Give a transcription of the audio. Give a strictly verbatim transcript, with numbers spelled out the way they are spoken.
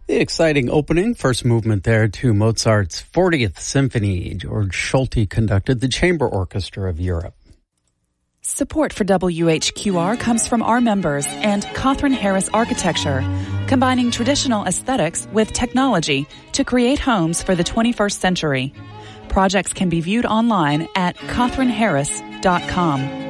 The exciting opening, first movement there to Mozart's fortieth Symphony. George Schulte conducted the Chamber Orchestra of Europe. Support for W H Q R comes from our members and Catherine Harris Architecture, combining traditional aesthetics with technology to create homes for the twenty-first century. Projects can be viewed online at catherine harris dot com.